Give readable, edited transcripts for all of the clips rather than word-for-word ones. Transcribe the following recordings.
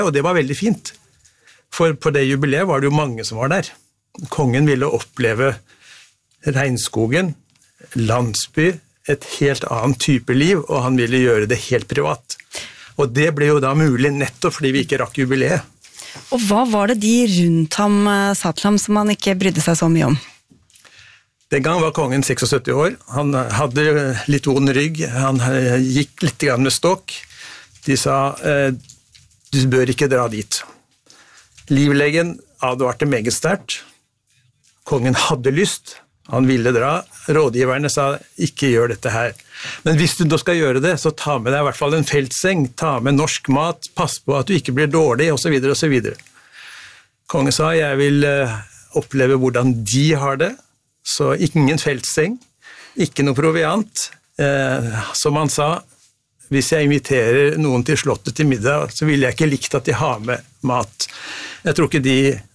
Og det var veldig fint, for på det jubileet var det jo mange som var der. Kongen ville oppleve regnskogen, landsby, et helt annet type liv, og han ville gjøre det helt privat. Og det ble jo da mulig nettopp fordi vi ikke rakk jubileet. Og hva var det de rundt ham sa til ham som han ikke brydde seg så mye om? Den gang var kongen 76 år, han hadde litt vond rygg, han gikk litt grann med stokk. De sa, du bør ikke dra dit. Livlegen advarte meget sterkt. Kongen hadde lyst, han ville dra. Rådgiverne sa, ikke gjør dette her. Men hvis du da skal gjøre det, så ta med deg i hvert fall en feltseng, ta med norsk mat, pass på at du ikke blir dårlig, og så videre, og så videre. Kongen sa, jeg vil oppleve hvordan de har det, så ingen feltseng, ikke noe proviant. Som han sa, hvis jeg inviterer noen til slottet til middag, så vil jeg ikke likt at de har med mat. Jeg tror ikke de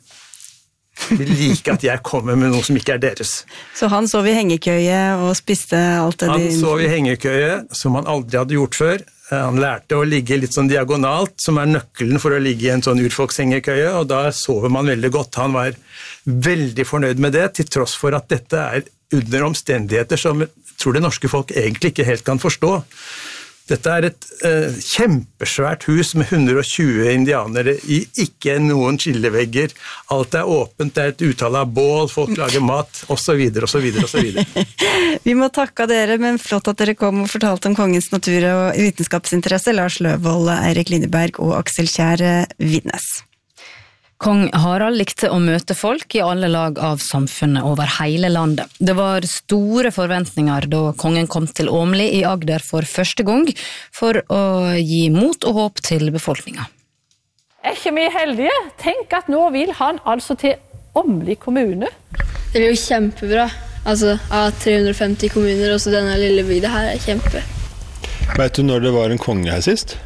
vil like at jeg kommer med noe som ikke er deres. Så han sov i hengekøye og spiste alt det Han sov i hengekøye, som han aldri hadde gjort før. Han lærte å ligge litt sånn diagonalt, som er nøkkelen for å ligge i en sånn urfolkshengekøye, og da sover man veldig godt. Han var veldig fornøyd med det, til tross for at dette er under omstendigheter som jeg tror det norske folk egentlig ikke helt kan forstå. Dette er et kjempesvært hus med 120 indianere i ikke noen skillevegger. Alt er åpent, det er et utall av bål, folk lager mat, og så videre, og så videre, og så videre. Vi må takke dere, men flott at dere kom og fortalte om kongens natur og vitenskapsinteresse. Lars Løvold, Eirik Lindeberg og Aksel Kjær Vidnes. Kong Harald likte å møte folk i alle lag av samfunnet over hele landet. Det var store forventninger da kongen kom til Åmli i Agder for første gang for å gi mot og håp til befolkningen. Er ikke vi heldige? Tenk at nå vil han altså til Åmli kommune. Det blir jo kjempebra. Altså, av 350 kommuner, også denne lille bygda her er kjempe. Vet du når det var en konge her sist?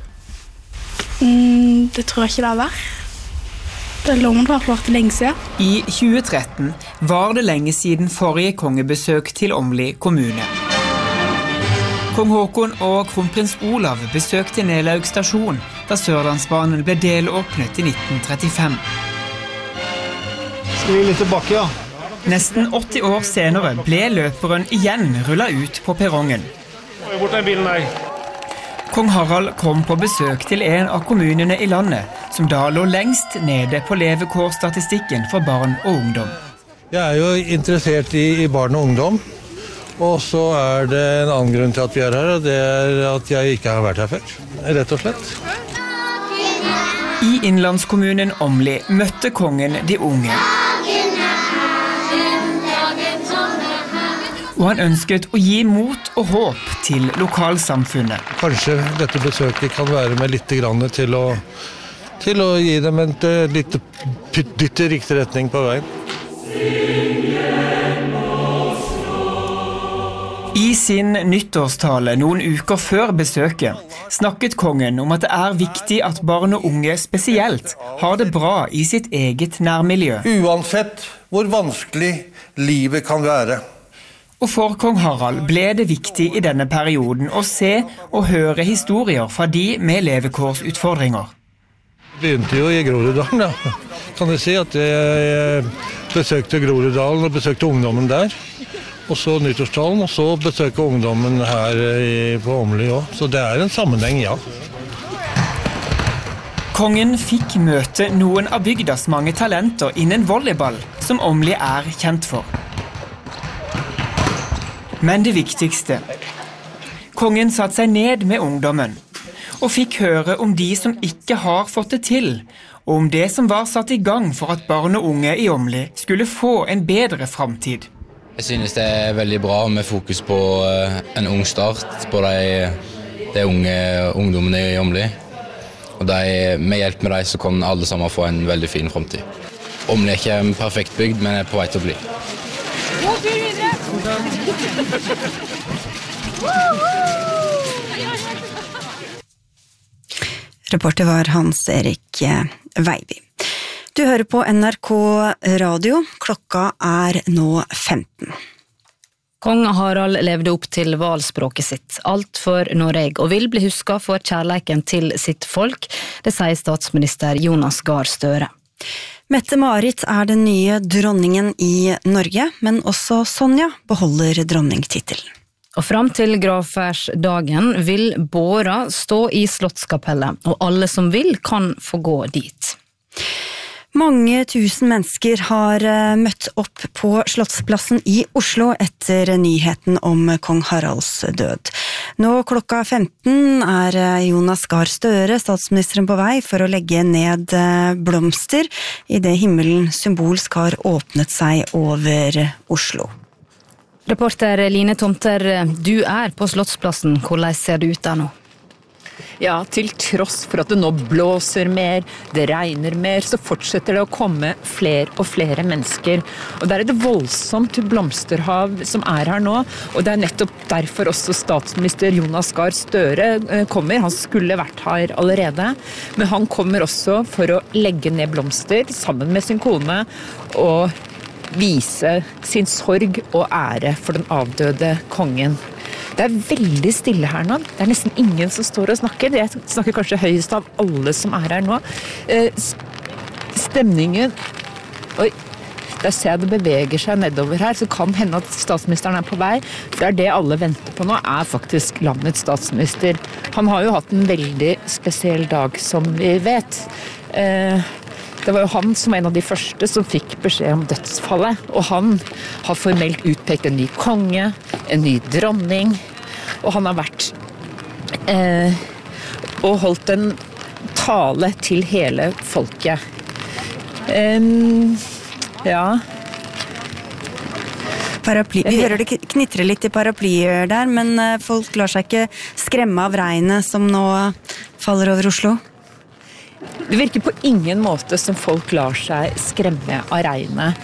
Det tror jeg ikke det har vært. Det loven var klart lenge siden. I 2013 var det lenge siden forrige kongebesøk til Åmli kommune. Kong Håkon og kronprins Olav besøkte Nelaug stasjon da Sørlandsbanen ble delåpnet i 1935. Skal vi litt tilbake, ja? Nesten 80 år senere ble løperen igjen rullet ut på perrongen. Bort den bilen der. Kong Harald kom på besøk til en av kommunene i landet, som da lå lengst nede på levekårsstatistikken for barn og ungdom. Jeg er jo interessert i barn og ungdom, og så er det en annen grunn til at vi er her, og det er at jeg ikke har vært her før, rett og slett. I innlandskommunen Åmli møtte kongen de unge. Og han ønsket å gi mot og håp til lokalsamfunnet. Kanskje dette besøket kan være med litt grann til å gi dem en litt dytt i riktig retning på veien. I sin nyttårstale noen uker før besøket snakket kongen om at det er viktig at barn og unge spesielt har det bra i sitt eget nærmiljø. Uansett hvor vanskelig livet kan være. Og for kong Harald ble det viktig i denne perioden å se og høre historier fra de med levekårsutfordringer. Det begynte jo i Groruddalen, da. Kan jeg si at jeg besøkte Groruddalen og besøkte ungdommen der. Og så nyttårstalen, og så besøkte ungdommen her på Åmli også. Så det er en sammenheng, ja. Kongen fikk møte noen av bygdas mange talenter innen volleyball, som Åmli er kjent for. Men det viktigste. Kongen satte seg ned med ungdommen, og fikk høre om de som ikke har fått det til, og om det som var satt i gang for at barn og unge i Åmli skulle få en bedre fremtid. Jeg synes det er veldig bra med fokus på en ung start på de unge ungdommene i Åmli. Og med hjelp med dem så kan alle sammen få en veldig fin fremtid. Åmli er ikke en perfekt bygd, men er på vei til å bli. Reporter var Hans Erik Veiby. Du hører på NRK Radio. Klokka er nå 15. Kong Harald levde opp til valspråket sitt, alt for Noreg, og vil bli husket for kjærleiken til sitt folk, det sier statsminister Jonas Gahr Støre. Mette-Marit den nye dronningen i Norge, men også Sonja beholder dronningtittelen. Og fram til gravferdsdagen vil båra stå i Slottskapellet, og alle som vil kan få gå dit. Mange tusen mennesker har møtt opp på Slottsplassen i Oslo etter nyheten om kong Haralds død. Nå klokka 15 Jonas Gahr Støre, statsministeren, på vei for å legge ned blomster i det himmelen symbolsk har åpnet seg over Oslo. Reporter Line Tomter, du på Slottsplassen. Hvordan ser det ut der nå? Ja, til tross for at det nå blåser mer, det regner mer, så fortsetter det å komme flere og flere mennesker. Og det et voldsomt blomsterhav som her nå, og det nettopp derfor også statsminister Jonas Gahr Støre kommer. Han skulle vært her allerede, men han kommer også for å legge ned blomster sammen med sin kone og vise sin sorg og ære for den avdøde kongen. Det veldig stille her nå. Det nesten ingen som står og snakker. Jeg snakker kanskje høyest av alle som her nå. Stemningen... Oi, der ser jeg det beveger seg nedover her, så kan hende at statsministeren på vei. For det alle venter på nå, faktisk landets statsminister. Han har jo hatt en veldig spesiell dag, som vi vet. Det var jo han som en av de første som fikk beskjed om dødsfallet, og han har formelt utpekt en ny konge, en ny dronning, og han har vært og holdt en tale til hele folket. Ja. Paraply. Vi hører det knitrer litt i paraplyer der, men folk lar seg ikke skremme av regnet som nå faller over Oslo. Det virker på ingen måte som folk lar seg skremme av regnet.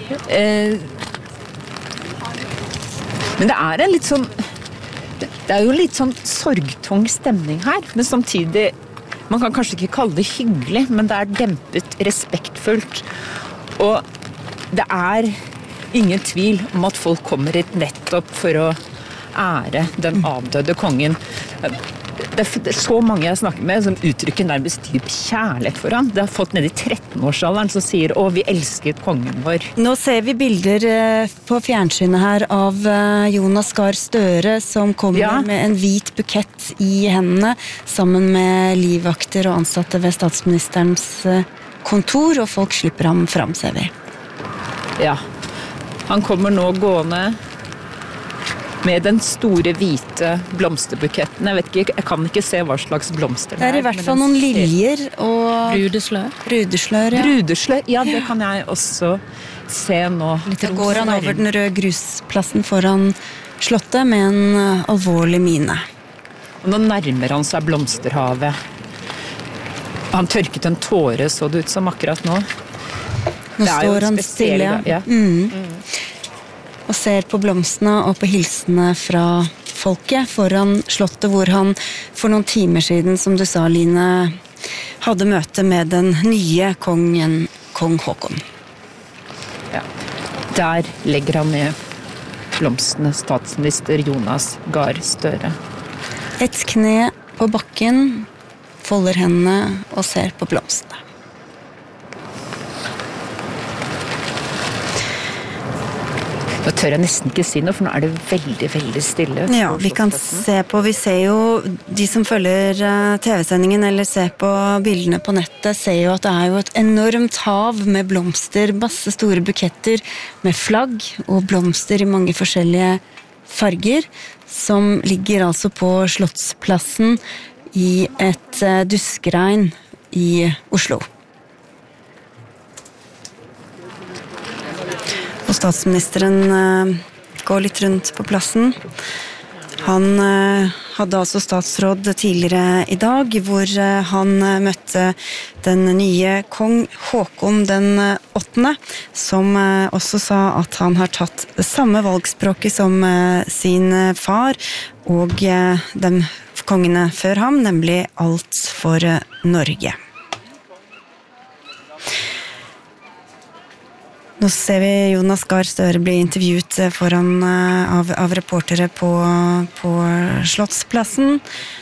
Men det en litt sånn... Det jo litt sånn sorgtung stemning her, men samtidig... Man kan kanskje ikke kalle det hyggelig, men det dempet respektfullt. Og det ingen tvil om at folk kommer hit nettopp for å ære den avdøde kongen. Det så mange jeg snakker med som uttrykker nærmest dyp kjærlighet for han. Det har fått ned i 13-årsalderen som sier «Å, vi elsket kongen vår». Nå ser vi bilder på fjernsynet her av Jonas Gahr Støre som kommer med en hvit bukett i hendene sammen med livvakter og ansatte ved statsministerens kontor, og folk slipper ham fram, ser vi. Ja, han kommer nå gående med den store hvite blomsterbuketten. Jeg vet ikke, jeg kan ikke se hva slags blomster det i hvert fall noen liljer og brudeslør. Brudeslør, ja, det kan jeg også se nå. Da går han over den røde grusplassen foran slottet med en alvorlig mine. Og nå nærmer han seg blomsterhavet. Han tørket en tåre, så det ut som akkurat nå. Nå står han stille, ja. Og ser på blomstene og på hilsene fra folket foran slottet, hvor han for noen timer siden, som du sa, Line, hadde møte med den nye kongen, kong Håkon. Ja, der legger han ned blomstene, statsminister Jonas Gahr Støre. Et kne på bakken, folder hendene og ser på blomstene. Nå tør jeg nesten ikke si noe, for nå det veldig, veldig stille. Ja, vi kan se på, vi ser jo, de som følger TV-sendingen eller ser på bildene på nettet, ser jo at det jo et enormt hav med blomster, masse store buketter med flagg og blomster i mange forskjellige farger, som ligger altså på Slottsplassen i et duskregn i Oslo. Og statsministeren går litt rundt på plassen. Han hadde altså statsråd tidligere i dag, hvor han møtte den nye kong Håkon den 8., som også sa at han har tatt det samme valgspråket som sin far og de kongene før ham, nemlig alt for Norge. Nå ser vi Jonas Gahr Støre bli intervjuet av reportere på Slottsplassen.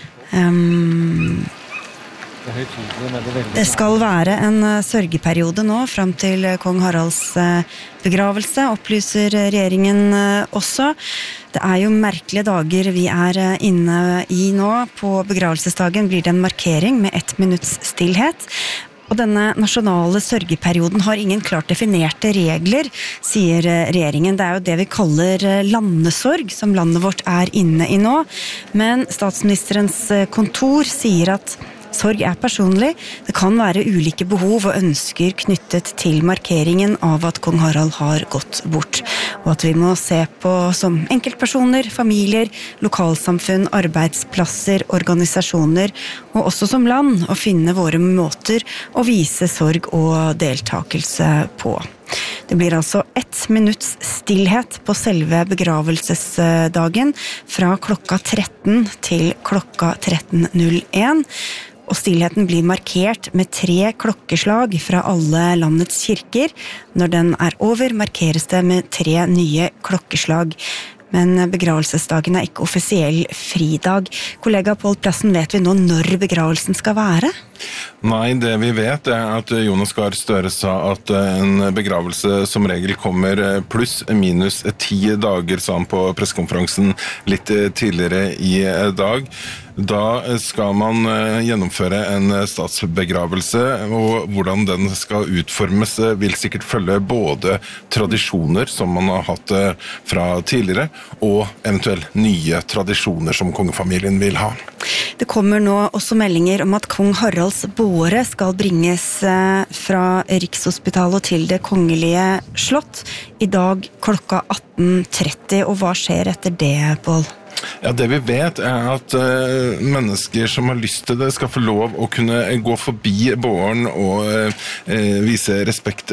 Det skal være en sørgeperiode nå, frem til kong Haralds begravelse, opplyser regjeringen også. Det jo merkelige dager vi inne i nå. På begravelsesdagen blir det en markering med 1 minutts stillhet. Og denne nasjonale sørgeperioden har ingen klart definerte regler, sier regjeringen. Det jo det vi kaller landesorg, som landet vårt inne i nå. Men statsministerens kontor sier at sorg personlig. Det kan være ulike behov og ønsker knyttet til markeringen av at kong Harald har gått bort. Og at vi må se på som enkeltpersoner, familier, lokalsamfunn, arbeidsplasser, organisasjoner, og også som land, å finne våre måter å vise sorg og deltakelse på. Det blir altså 1 minutts stillhet på selve begravelsesdagen fra klokka 13 til klokka 13.01. Og stillheten blir markert med 3 klokkeslag fra alle landets kirker. Når den over, markeres det med 3 nye klokkeslag. Men begravelsesdagen ikke offisiell fridag. Kollega Pål Plassen, vet vi nå når begravelsen skal være? Nei, det vi vet at Jonas Gahr Støre sa at en begravelse som regel kommer pluss minus 10 dager, sa han på pressekonferansen litt tidligere i dag. Da skal man gjennomføre en statsbegravelse, og hvordan den skal utformes vil sikkert følge både tradisjoner som man har hatt fra tidligere, og eventuelt nye tradisjoner som kongefamilien vil ha. Det kommer nå også meldinger om at kong Haralds båre skal bringes fra Rikshospitalet til det kongelige slott i dag klokka 18.30, og hva skjer etter det, Pål? Ja, det vi vet at mennesker som har lyst til det skal få lov å kunne gå forbi båren og vise respekt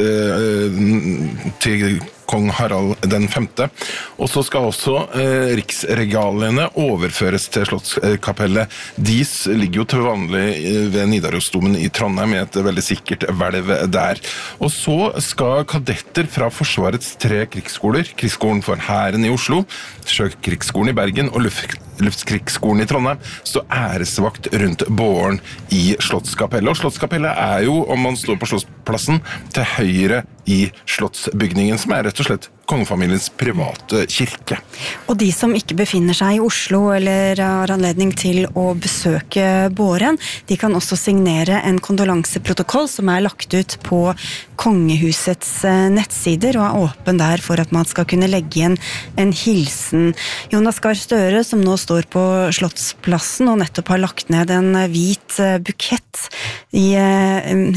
til kong Harald den 5. Og så skal også riksregaliene overføres til Slottskapellet. De ligger jo til vanlig ved Nidarosdomen i Trondheim med et veldig sikkert hvelv der. Og så skal kadetter fra Forsvarets 3 krigsskoler, Krigsskolen for Hæren i Oslo, Sjøkrigsskolen i Bergen og Luftkrigsskolen i Trondheim, stå æresvakt rundt båren i Slottskapellet. Og Slottskapellet jo, om man står på Slottsplassen, til høyre i Slottsbygningen, som rett og slett kongefamiliens private kirke. Og de som ikke befinner seg i Oslo eller har anledning til å besøke båren, de kan også signere en kondolanseprotokoll som lagt ut på kongehusets nettsider og åpen der for at man skal kunne legge igjen en hilsen. Jonas Gahr Støre, som nå står på Slottsplassen og nettopp har lagt ned en hvit bukett i en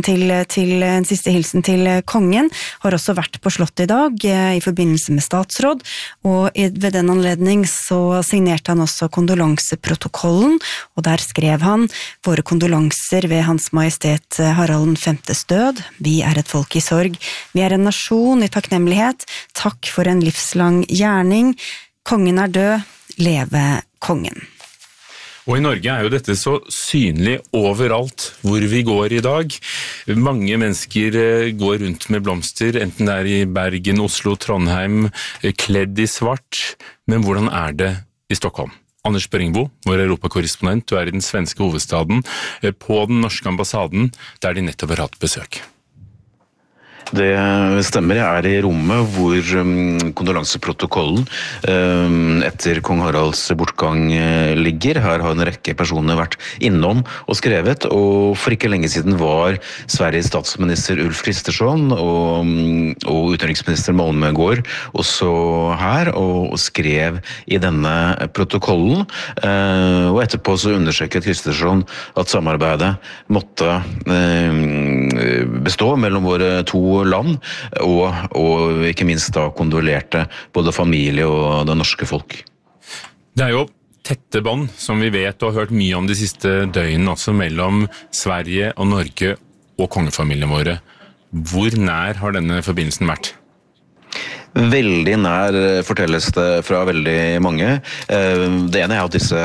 siste hilsen til kongen, har også vært på slottet i dag i forbindelse med statsråd, og ved den anledning så signerte han også kondolanseprotokollen, og der skrev han: «Våre kondolanser ved Hans Majestet Harald den 5. død. Vi et folk i sorg. Vi en nasjon i takknemlighet. Takk for en livslang gjerning. Kongen død. Leve kongen.» Og i Norge jo dette så synlig overalt hvor vi går i dag. Mange mennesker går rundt med blomster, enten det i Bergen, Oslo, Trondheim, kledd i svart. Men hvordan det i Stockholm? Anders Børingbo, vår europakorrespondent, du i den svenske hovedstaden, på den norske ambassaden, der de nettopp har hatt besøk. Det stemmer. Jeg i rommet hvor kondolanseprotokollen etter kong Haralds bortgang ligger. Her har en rekke personer vært innom og skrevet, og for ikke lenge siden var Sveriges statsminister Ulf Kristersson og utenriksminister Malmegård også her og skrev i denne protokollen. Og etterpå så understreket Kristersson at samarbeidet måtte bestå mellom våre 2 land, og ikke minst da kondolerte både familie og det norske folk. Det jo tette bånd, som vi vet og har hørt mye om de siste døgnene, også mellom Sverige og Norge og kongefamilien våre. Hvor nær har denne forbindelsen vært? Veldig nær fortelles det fra veldig mange. Det ene at disse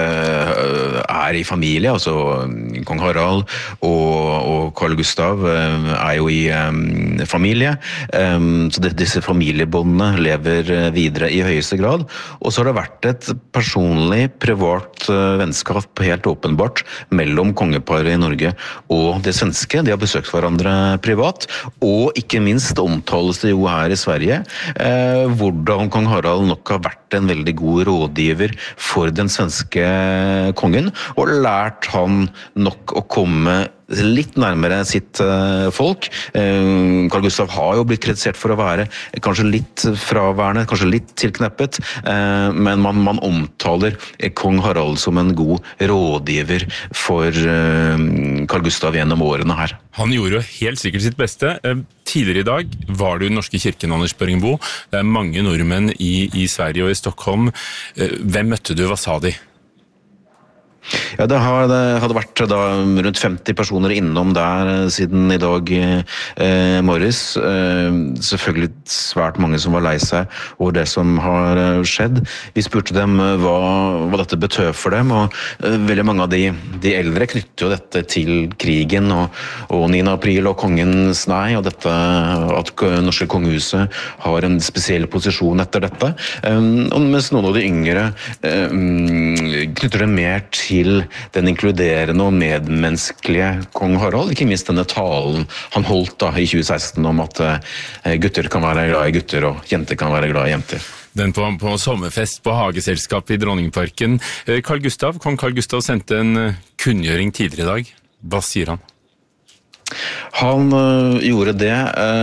I familie, altså kong Harald og Carl Gustav jo i familie, så disse familiebåndene lever videre i høyeste grad. Og så har det vært et personlig, privat vennskap helt åpenbart mellom kongeparet i Norge og det svenske. De har besøkt hverandre privat, og ikke minst omtales det jo her i Sverige hvordan kong Harald nok har vært en veldig god rådgiver for den svenske kongen, og lært han nok å komme litt nærmere sitt folk. Carl Gustav har jo blitt kritisert for å være kanskje litt fraværende, kanskje litt tilkneppet, men man omtaler kong Harald som en god rådgiver for Carl Gustav gjennom årene her. Han gjorde jo helt sikkert sitt beste. Tidligere i dag var du i Den norske kirken, Anders Børringbo. Det mange nordmenn i Sverige og i Stockholm. Hvem møtte du? Hva sa de? Ja, det hadde vært da rundt 50 personer innom der siden i dag morges. Selvfølgelig svært mange som var lei seg over det som har skjedd. Vi spurte dem hva dette betød for dem, og veldig mange av de eldre knytter jo dette til krigen og 9. april og kongens nei, og dette at norske kongehuset har en spesiell posisjon etter dette. Mens noen av de yngre knytter det mer til den inkluderende og medmenneskelige kong Harald, ikke minst denne talen han holdt da i 2016 om at gutter kan være glad i gutter og jenter kan være glad i jenter. Den på sommerfest på Hageselskapet i Dronningparken. Kong Carl Gustav sendte en kunngjøring tidligere i dag. Hva sier han? Han gjorde det.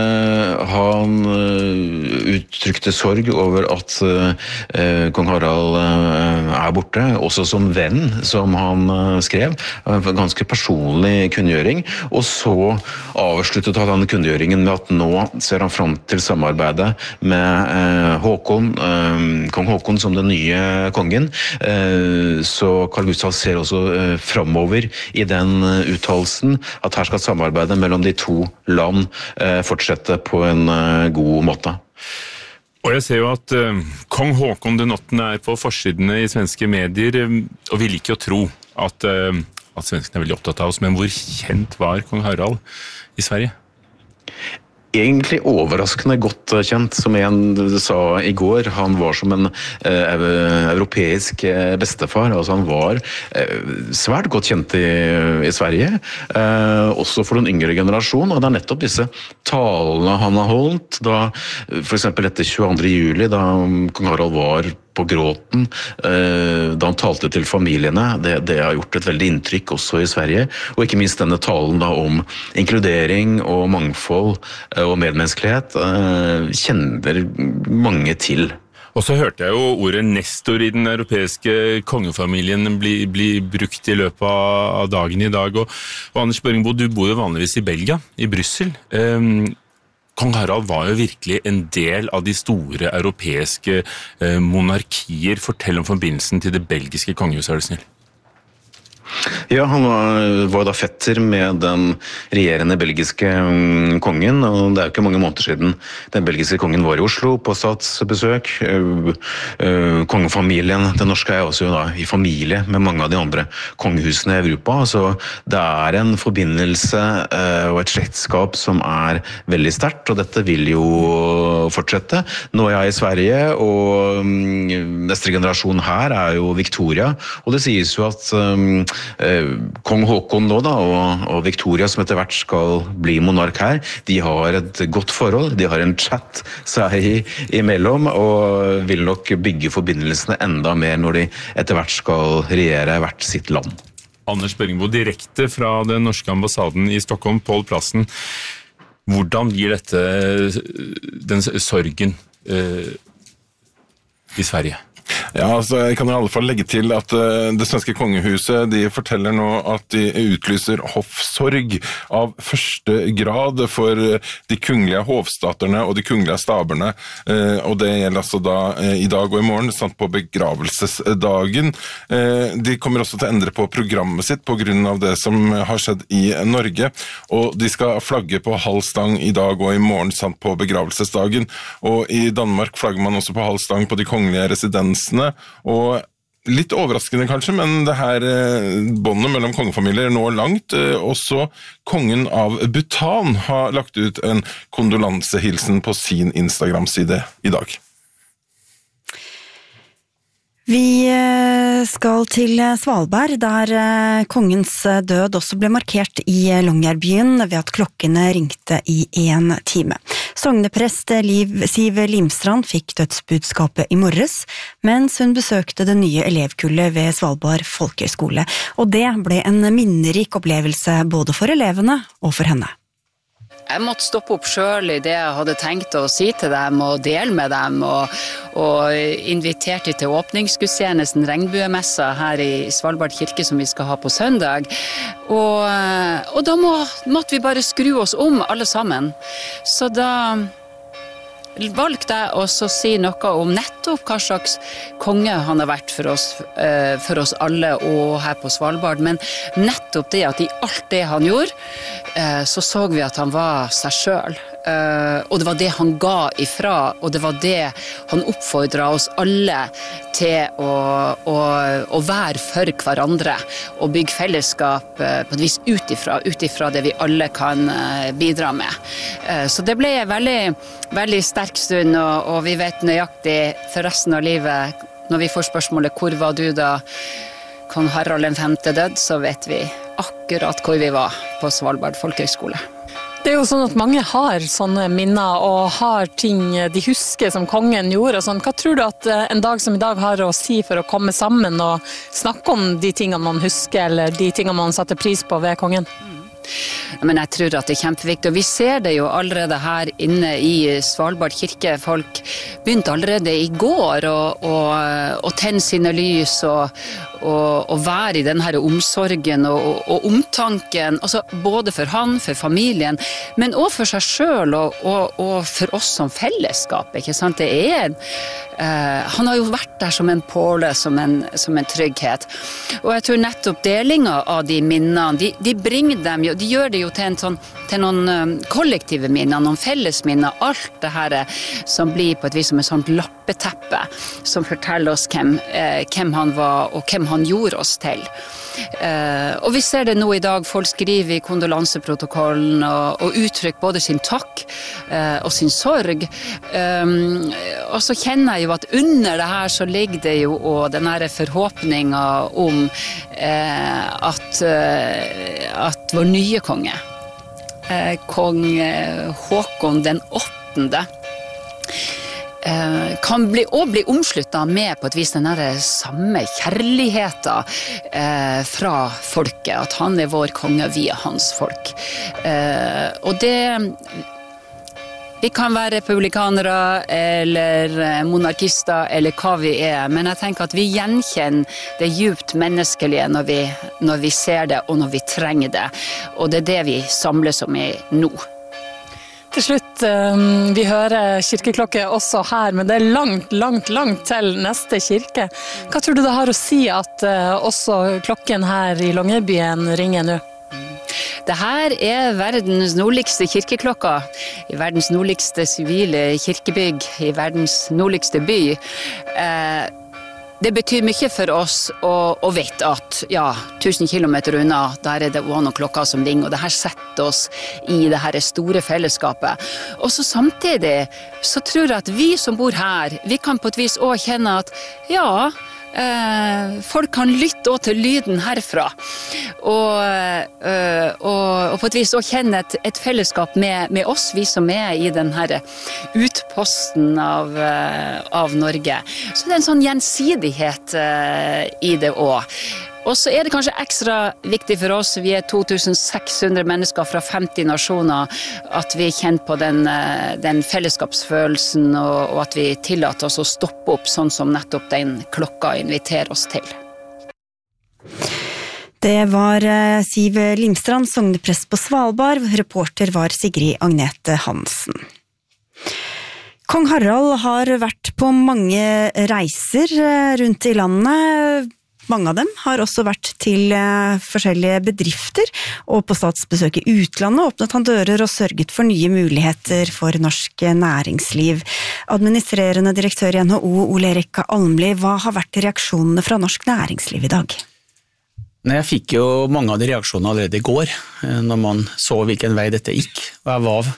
Han uttrykte sorg over at kong Harald borte, også som venn, som han skrev. En ganske personlig kunngjøring. Og så avsluttet han kunngjøringen med at nå ser han fram til samarbeidet med Håkon, kong Håkon som den nye kongen. Så Carl Gustav ser også fremover i den uttalelsen at her skal samarbeidet mellom de to land fortsette på en god måte. Og jeg ser jo at kong Håkon den 8. på forsidene i svenske medier, og vi liker å tro at svenskene veldig opptatt av oss, men hvor kjent var kong Harald i Sverige? Egentlig overraskende godt kjent, som en sa i går. Han var som en europeisk bestefar, altså han var svært godt kjent i Sverige, også for den yngre generasjon, og det nettopp disse talene han har holdt, da, for eksempel etter 22. juli, da kong Harald var på gråten, da han talte til familiene. Det har gjort et veldig inntrykk også i Sverige, og ikke minst denne talen da om inkludering og mangfold og medmenneskelighet kjenner mange til. Og så hørte jeg jo ordet nestor i den europeiske kongefamilien bli brukt i løpet av dagen i dag, og Anders Børringbo, du bor jo vanligvis i Belgia, i Brussel. Kong Harald var jo virkelig en del av de store europeiske monarkier. Fortell om forbindelsen til det belgiske kongehuset, er du snill. Ja, han var da fetter med den regjerende belgiske kongen, og det jo ikke mange måneder siden den belgiske kongen var i Oslo på statsbesøk. Kongefamilien, den norske også da i familie med mange av de andre kongehusene i Europa, så det en forbindelse og et slektskap som veldig sterkt, og dette vil jo fortsette. Nå jeg i Sverige, og neste generasjon her jo Victoria, og det sies jo at kong Håkon nå da, og Victoria som etter hvert skal bli monark her, de har et godt forhold, de har en chat seg imellom, og vil nok bygge forbindelsene enda mer når de etter hvert skal regjere hvert sitt land. Anders Børringbo, direkte fra den norske ambassaden i Stockholm, Pål Plassen. Hvordan gir dette den sorgen i Sverige? Ja, altså jeg kan i alle fall legge til at det svenske kongehuset, de forteller nå at de utlyser hoffsorg av første grad for de kungelige hovstaterne og de kungelige staberne, og det gjelder altså da i dag og i morgen, samt på begravelsesdagen. De kommer også til å endre på programmet sitt på grunn av det som har skjedd i Norge, og de skal flagge på halv stang i dag og i morgen, samt på begravelsesdagen, og i Danmark flagger man også på halv stang på de kongelige residensene, og litt overraskende kanskje, men det her båndet mellom kongefamilier når langt. Også kongen av Bhutan har lagt ut en kondolansehilsen på sin Instagram-side i dag. Vi skal til Svalbard, der kongens død også ble markert i Longyearbyen ved at klokkene ringte i 1 time. Sogneprest Siv Limstrand fikk dødsbudskapet i morges, mens hun besøkte det nye elevkullet ved Svalbard Folkehøgskole, og det ble en minnerik opplevelse både for elevene og for henne. Jeg måtte stoppe opp selv i det jeg hadde tenkt å si til dem og dele med dem, og inviterte til åpningsgudstjenesten Regnbuemessa her i Svalbard kirke som vi skal ha på søndag. Og da måtte vi bare skru oss om alle sammen. Så da valgte jeg også å si noe om nettopp hva slags konge han har vært for oss alle og her på Svalbard, men nettopp det at i alt det han gjorde, så vi at han var seg selv. Og det var det han ga ifra, og det var det han oppfordret oss alle til å være for hverandre, og bygge fellesskap på et vis utifra det vi alle kan bidra med. Så det ble en veldig sterk stund, og vi vet nøyaktig for resten av livet, når vi får spørsmålet hvor var du da kong Harald 5. død, så vet vi akkurat hvor vi var på Svalbard Folkehøgskole. Det jo sånn at mange har sånne minner og har ting de husker som kongen gjorde og sånn. Hva tror du at en dag som i dag har å si for å komme sammen og snakke om de tingene man husker eller de tingene man satte pris på ved kongen? Men jeg tror at det kjempeviktig, og vi ser det jo allerede her inne i Svalbard kirke. Folk begynte allerede i går å tenne sine lys og være i den her omsorgen og omtanken, altså både for han, for familien, men også for seg selv og for oss som fellesskap, ikke sant? Han har jo vært der som en påle, som en trygghet. Og jeg tror nettopp delingen av de minnene, de bringer dem jo, de gjør det jo til noen kollektive minner, noen felles minner, alt det her som blir på et vis som et sånt lappeteppe, som forteller oss hvem han var og hvem han gjorde oss til. Og vi ser det nå i dag, folk skriver i kondolanseprotokollen og uttrykker både sin takk og sin sorg. Og så kjenner jeg jo at under det her så ligger det jo og den her forhåpningen om at vår nye konge, kong Håkon den 8., kan bli omsluttet med på et vis den samme kjærligheten fra folket, at han vår konge via hans folk. Og det vi kan være republikanere eller monarkister eller hva vi men jeg tenker at vi gjenkjenner det djupt menneskelige når vi ser det og når vi trenger det, og det det vi samles om i nå. Til slutt, vi hører kirkeklokke også her, men det langt til neste kirke. Hva tror du det har å si at også klokken her i Longyearbyen ringer nå? Det her verdens nordligste kirkeklokka, i verdens nordligste sivile kirkebygg, i verdens nordligste by. Det betyr mye for oss å vite at 1000 kilometer unna, der det også noen klokker som ringer, og det her setter oss i det her store fellesskapet. Og så samtidig så tror jeg at vi som bor her, vi kan på et vis også kjenne at folk kan lytte også til lyden herfra og på et vis også kjenne et fellesskap med oss, vi som i den her utposten av Norge. Så det en sånn gjensidighet i det også. Og så det kanskje ekstra viktig for oss, vi 2600 mennesker fra 50 nasjoner, at vi kjenner på den fellesskapsfølelsen, og at vi tillater oss å stoppe opp sånn som nettopp den klokka inviterer oss til. Det var Siv Limstrand, sogneprest på Svalbard. Reporter var Sigrid Agnete Hansen. Kong Harald har vært på mange reiser rundt i landet. Mange av dem har også vært til forskjellige bedrifter, og på statsbesøk i utlandet åpnet han dører og sørget for nye muligheter for norsk næringsliv. Administrerende direktør i NHO, Ole Erik Almli, hva har vært reaksjonene fra norsk næringsliv i dag? Jeg fikk jo mange av de reaksjonene allerede i går, når man så hvilken vei dette gikk. Og jeg var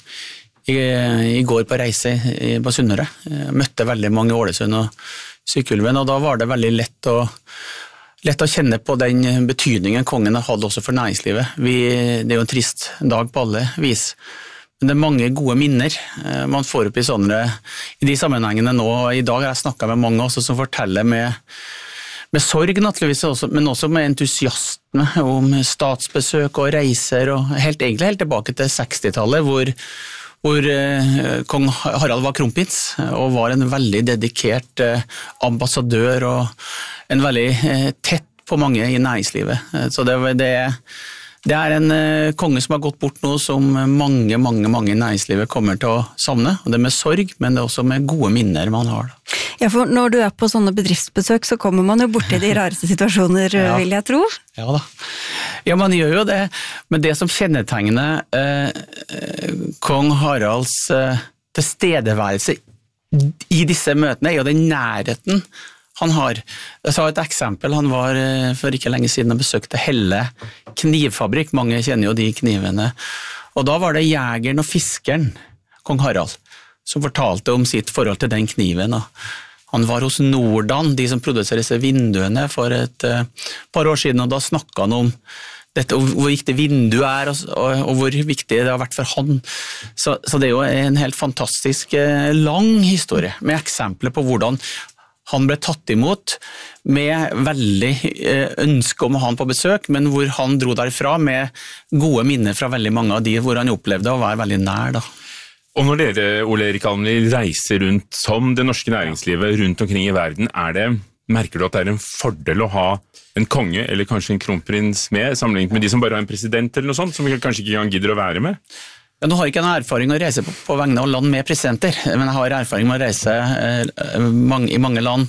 i går på reise på Sunnmøre. Jeg møtte veldig mange i Ålesund og Sykkylven, og da var det veldig lett å kjenne på den betydningen kongen har hatt også for næringslivet. Det jo en trist dag på alle vis. Men det mange gode minner man får opp i de sammenhengene nå. I dag har jeg snakket med mange også som forteller med sorg naturligvis også, men også med entusiasme om statsbesøk og reiser, og egentlig helt tilbake til 60-tallet, hvor kong Harald var kronprins og var en veldig dedikert ambassadør og en veldig tett på mange i næringslivet. Så det en konge som har gått bort nå som mange i næringslivet kommer til å savne, og det med sorg, men det også med gode minner man har. Ja, for når du på sånne bedriftsbesøk, så kommer man jo bort i de rareste situasjoner, vil jeg tro. Ja da. Ja, man gjør jo det, men det som kjennetegner kong Haralds tilstedeværelse i disse møtene jo den nærheten han har. Jeg sa et eksempel, han var for ikke lenge siden og besøkte Helle knivfabrikk, mange kjenner jo de knivene, og da var det jegeren og fiskeren, kong Harald, som fortalte om sitt forhold til den kniven. Han var hos Nordan, de som produserer disse vinduene, for et par år siden, og da snakket han om dette, hvor viktig vinduet og hvor viktig det har vært for han. Så det jo en helt fantastisk lang historie, med eksempler på hvordan han ble tatt imot med veldig ønske om å ha han på besøk, men hvor han dro derfra med gode minner fra veldig mange av de hvor han opplevde å være veldig nær. Da. Og når dere, Ole Erik Almli, reiser rundt som det norske næringslivet rundt omkring i verden, merker du at det en fordel å ha en konge eller kanskje en kronprins med, sammenlignet med de som bare har en president eller noe sånt, som kanskje ikke engang gidder å være med? Ja, nå har jeg ikke en erfaring å reise på vegne av land med presidenter, men jeg har erfaring med å reise i mange land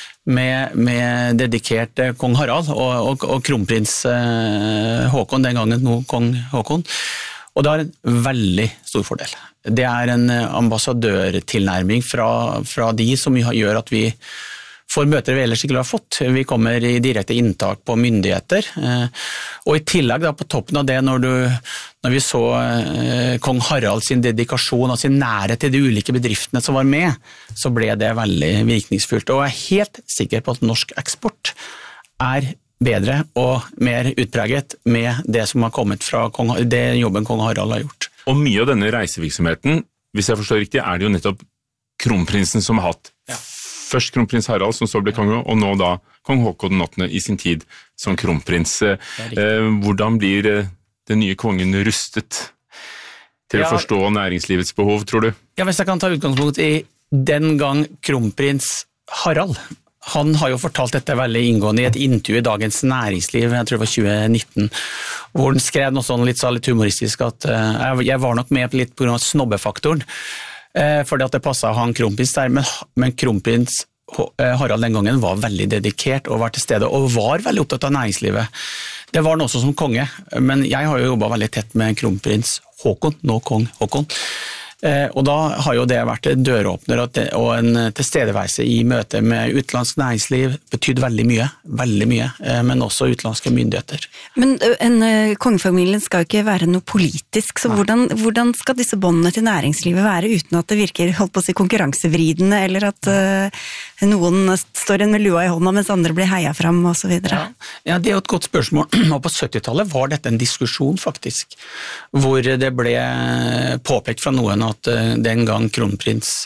med dedikert kong Harald og kronprins Håkon, den gangen nå kong Håkon. Og det har en veldig stor fordel. Det en ambassadørtilnærming fra de som gjør at vi får møter vi ellers ikke har fått. Vi kommer i direkte inntak på myndigheter, og i tillegg da, på toppen av det, når vi så kong Harald sin dedikasjon og sin nærhet til de ulike bedriftene som var med, så ble det veldig virkningsfullt. Og jeg helt sikker på at norsk eksport bedre og mer utpreget med det som har kommet fra det jobben kong Harald har gjort. Og mye av denne reisevirksomheten, hvis jeg forstår riktig, det jo nettopp kronprinsen som har hatt. Først kronprins Harald, som så ble konge, og nå da kong Håkon 8. i sin tid som kronprins. Hvordan blir den nye kongen rustet til å forstå næringslivets behov, tror du? Ja, hvis jeg kan ta utgangspunkt i den gang kronprins Harald, han har jo fortalt dette veldig inngående i et intervju i Dagens Næringsliv, jeg tror det var 2019, hvor han skrev noe sånn litt humoristisk at jeg var nok med litt på grunn av snobbefaktoren, fordi at det passet han kronprins der, men kronprins Harald den gangen var veldig dedikert og var til stede, og var veldig opptatt av næringslivet. Det var han også som konge, men jeg har jo jobbet veldig tett med kronprins Håkon, nå kong Håkon, og da har jo det vært en døråpner og en tilstedeværelse i møte med utenlandsk næringsliv, betydd veldig mye, men også utenlandske myndigheter. Men kongefamilien skal jo ikke være noe politisk, så hvordan skal disse båndene til næringslivet være uten at det virker, holdt på å si, konkurransevridende, eller at noen står med lua i hånda mens andre blir heia fram og så videre? Ja, det jo et godt spørsmål, og på 70-tallet var dette en diskusjon faktisk, hvor det ble påpekt fra noen at den gang kronprins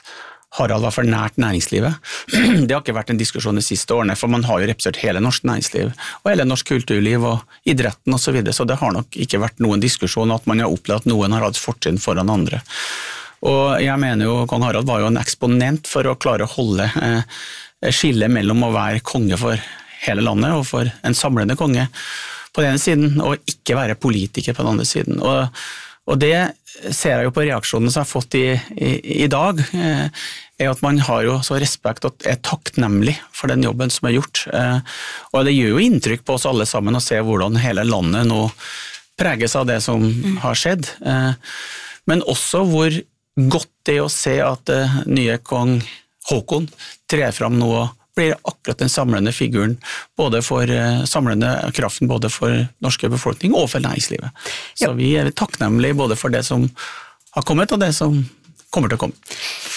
Harald var for nært næringslivet. Det har ikke vært en diskusjon de siste årene, for man har jo representert hele norsk næringsliv, og hele norsk kulturliv og idretten og så videre, så det har nok ikke vært noen diskusjon at man har opplevd at noen har hatt fortrinn foran andre. Og jeg mener jo, kong Harald var jo en eksponent for å klare å holde skille mellom å være konge for hele landet og for en samlende konge på den ene siden, og ikke være politiker på den andre siden. Og det ser jeg jo på reaksjonen som jeg har fått i dag, er at man har jo så respekt og er takknemlig for den jobben som er gjort. Og det gjør jo inntrykk på oss alle sammen å se hvordan hele landet nå preges av det som har skjedd. Men også hvor godt det er å se at nye kong Håkon trer fram nå og blir akkurat den samlende figuren, både for samlende kraften, både for norske befolkning og for næringslivet. Så vi er takknemlige både for det som har kommet og det som kommer til å komme.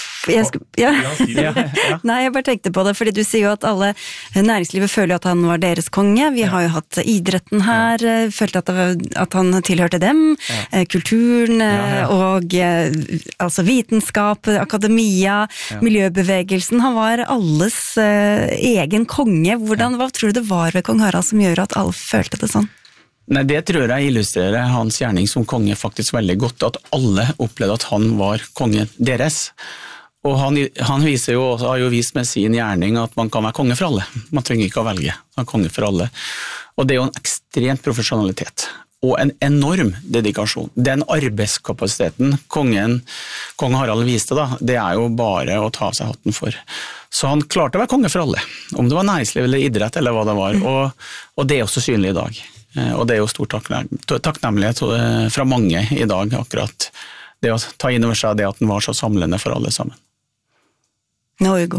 Nei, jeg bare tenkte på det, fordi du sier jo at alle næringslivet føler at han var deres konge. Vi har jo hatt idretten her, følte at han tilhørte dem, kulturen og altså vitenskap, akademia, miljøbevegelsen. Han var alles egen konge. Hva tror du det var ved kong Harald som gjør at alle følte det sånn? Nei, det tror jeg illustrerer hans gjerning som konge faktisk veldig godt, at alle opplevde at han var kongen deres. Og han viser jo, har jo vist med sin gjerning at man kan være konge for alle. Man trenger ikke å velge, man er konge for alle. Og det er jo en ekstremt profesjonalitet og en enorm dedikasjon. Den arbeidskapasiteten kong Harald viste da, det er jo bare å ta av seg hatten for. Så han klarte å være konge for alle, om det var næringsliv eller idrett eller hva det var, og det er også synlig i dag. Og det er jo stor takknemlighet fra mange i dag, akkurat det å ta inn over seg det at den var så samlende for alle sammen. Nå, Hugo.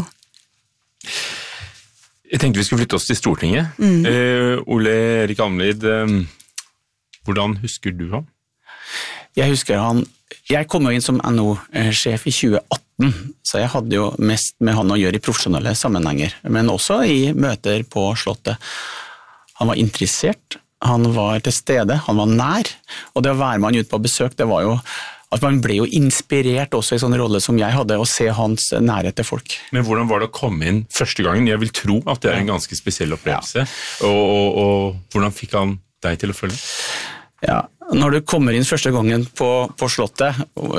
Jeg tenkte vi skulle flytte oss til Stortinget. Ole Erik Almlid, hvordan husker du han? Jeg husker han, jeg kom jo inn som NO-sjef i 2018, så jeg hadde jo mest med han å gjøre i profesjonelle sammenhenger, men også i møter på Slottet. Han var interessert, han var til stede, han var nær, og det å være med han ut på besøk, det var jo at man ble jo inspirert også i sånne roller som jeg hadde, å se hans nærhet til folk. Men hvordan var det å komme inn første gangen? Jeg vil tro at det er en ganske spesiell opplevelse. Og hvordan fikk han deg til å følge? Ja, når du kommer inn første gangen på Slottet,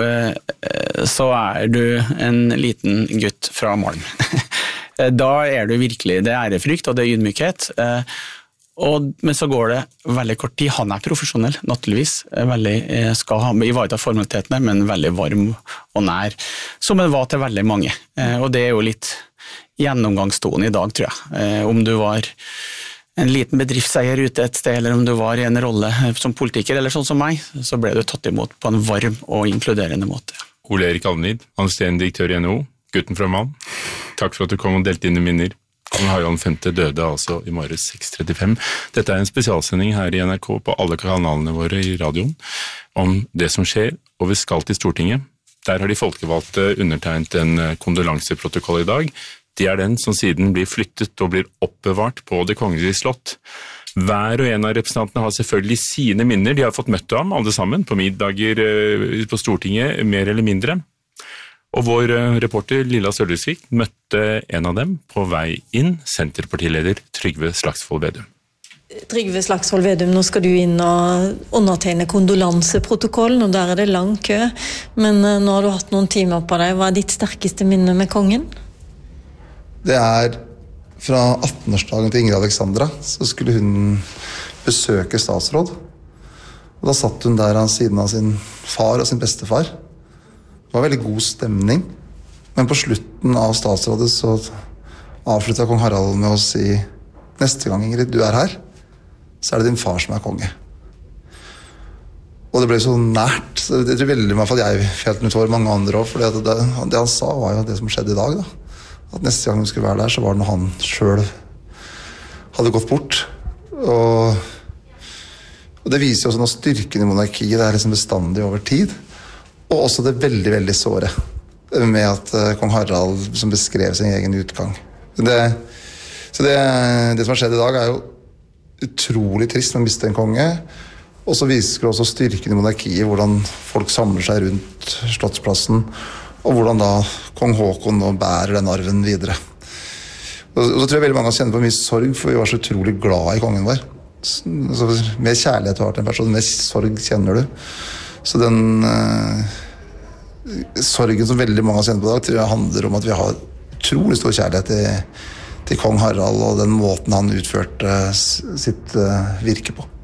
så er du en liten gutt fra Malm. Da er du virkelig, det er ærefrykt og det er ydmykhet, men så går det veldig kort tid. Han er profesjonell, naturligvis. Skal ivareta formalitetene, men veldig varm og nær, som det var til veldig mange. Og det er jo litt gjennomgangstone i dag, tror jeg. Om du var en liten bedriftseier ute et sted, eller om du var i en rolle som politiker, eller sånn som meg, så ble du tatt imot på en varm og inkluderende måte. Ole Erik Almlid, administrerende direktør i NHO, gutten fra Malm. Takk for at du kom og delte dine minner. Kong Harald 5. døde altså i morges 6:35. Dette er en spesialsending her i NRK på alle kanalene våre i radioen om det som skjer, og vi skal til Stortinget. Der har de folkevalgte undertegnet en kondolanseprotokoll i dag. Det er den som siden blir flyttet og blir oppbevart på Det kongelige slott. Hver og en av representantene har selvfølgelig sine minner. De har fått møtt ham alle sammen på middager på Stortinget, mer eller mindre. Og vår reporter Lilla Sølvesvik møtte en av dem på vei inn, Senterpartileder Trygve Slagsvold Vedum. Trygve Slagsvold Vedum, nå skal du inn og undertegne kondolanseprotokollen, og der er det lang kø. Men nå har du hatt noen timer på deg. Hva er ditt sterkeste minne med kongen? Det er fra 18-årsdagen til Ingrid Alexandra, så skulle hun besøke statsråd. Og da satt hun der av siden av sin far og sin bestefar. Det var veldig god stemning, men på slutten av statsrådet så avsluttet kong Harald med å si neste gang Ingrid, du er her, så er det din far som er konge. Og det ble så nært, så det tror veldig i hvert fall jeg følte utover mange andre også, for det han sa var jo det som skjedde i dag da. At neste gang hun skulle være der, så var det når han selv hadde gått bort. Og det viser jo også noe styrken i monarkiet, det er liksom bestandig over tid. Og også det veldig, veldig såre med at kong Harald som beskrev sin egen utgang. Det som har skjedd i dag er jo utrolig trist når man mister en konge, og så viser det også styrken i monarkiet, hvordan folk samler seg rundt Slottsplassen og hvordan da kong Håkon nå bærer den arven videre. Og så tror jeg veldig mange av oss kjenner på mye sorg, for vi var så utrolig glad i kongen vår. Så mer kjærlighet du har til en person, mer sorg kjenner du. Så den sorgen som veldig mange av oss kjenner på i dag, tror jeg handler om at vi har utrolig stor kjærlighet til kong Harald og den måten han utførte sitt virke på.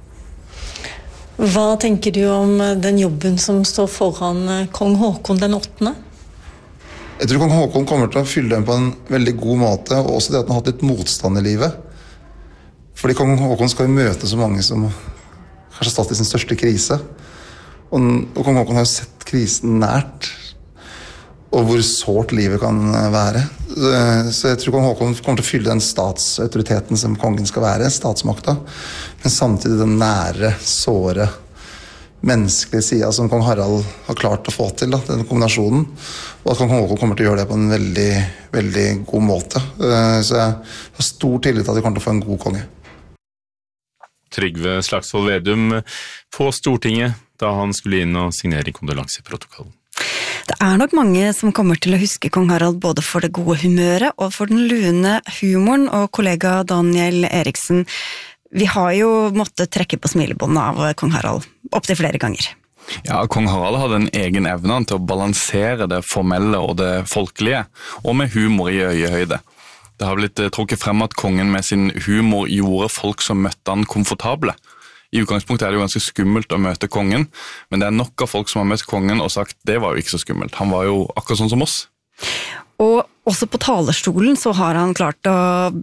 Hva tenker du om den jobben som står foran kong Håkon den 8. Jeg tror kong Håkon kommer til å fylle den på en veldig god måte, og også det at han har hatt litt motstand i livet. Fordi kong Håkon skal jo møte så mange som kanskje har stått i sin største krise. Og kong Håkon har jo sett krisen nært, og hvor sårt livet kan være. Så jeg tror kong Håkon kommer til å fylle den statsautoriteten som kongen skal være, statsmakta, men samtidig den nære, såre, menneskelige siden som kong Harald har klart å få til, da, den kombinasjonen, og at kong Håkon kommer til å gjøre det på en veldig, veldig god måte. Så jeg har stor tillit til at vi kommer til å få en god konge. Trygve Slagsvold Vedum på Stortinget da han skulle inn og signere kondolanseprotokollen. Det nok mange som kommer til å huske kong Harald både for det gode humøret og for den lune humoren, og kollega Daniel Eriksen, vi har jo måttet trekke på smilebåndet av kong Harald opp til flere ganger. Ja, kong Harald hadde en egen evne til å balansere det formelle og det folkelige, og med humor i øyehøyde. Det har blitt trukket frem at kongen med sin humor gjorde folk som møtte han komfortable. I utgangspunktet det jo ganske skummelt å møte kongen, men det nok av folk som har møtt kongen og sagt det var jo ikke så skummelt. Han var jo akkurat sånn som oss. Og også på talerstolen så har han klart å